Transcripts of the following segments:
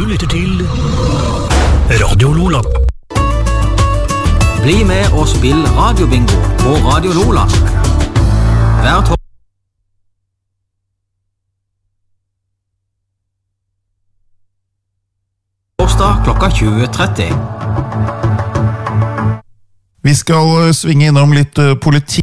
lytter til Radio Lola. Bli med og spill radiobingo på Radio Lola. Hver torsdag klokka 20:30. Vi skal svinge innom litt politikk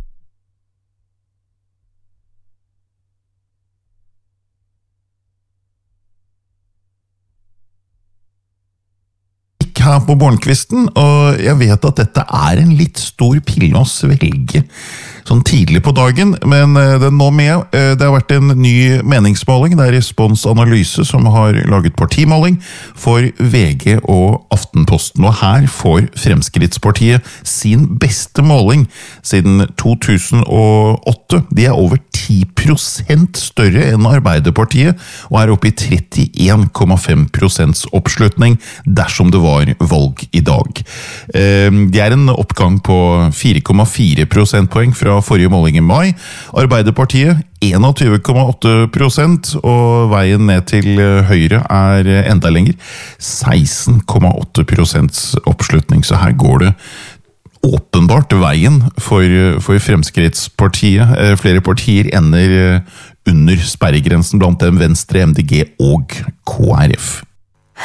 her på morgenkvisten, og jeg vet at dette er en litt stor pille å svelge sånn tidlig på dagen, men den nå med. Det har vært en ny meningsmåling, det er Respons Analyse som har laget partimåling for VG og Aftenposten, og her får Fremskrittspartiet sin beste måling siden 2008. De er over 10% større enn Arbeiderpartiet, og er oppe i 31,5% oppslutning dersom det var valg i dag. Det er en oppgang på 4,4 prosentpoeng fra forrige måling i mai. Arbeiderpartiet 21,8%, og veien ned til Høyre er enda lenger. 16,8% oppslutning, så her går det åpenbart veien for Fremskrittspartiet. Flere partier ender under sperregrensen, blant dem Venstre, MDG og KrF.